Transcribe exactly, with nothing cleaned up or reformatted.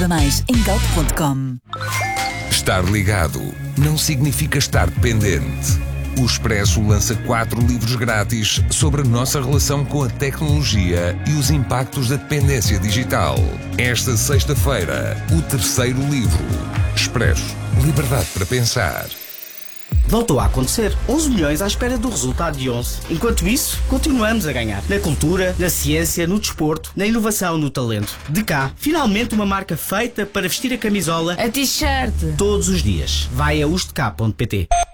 Mais em galp ponto com. Estar ligado não significa estar dependente. O Expresso lança quatro livros grátis sobre a nossa relação com a tecnologia e os impactos da dependência digital. Esta sexta-feira, o terceiro livro. Expresso. Liberdade para pensar. Voltou a acontecer. onze milhões à espera do resultado de onze. Enquanto isso, continuamos a ganhar. Na cultura, na ciência, no desporto, na inovação, no talento. De cá, finalmente uma marca feita para vestir a camisola, a t-shirt, todos os dias. Vai a ustecá ponto pt.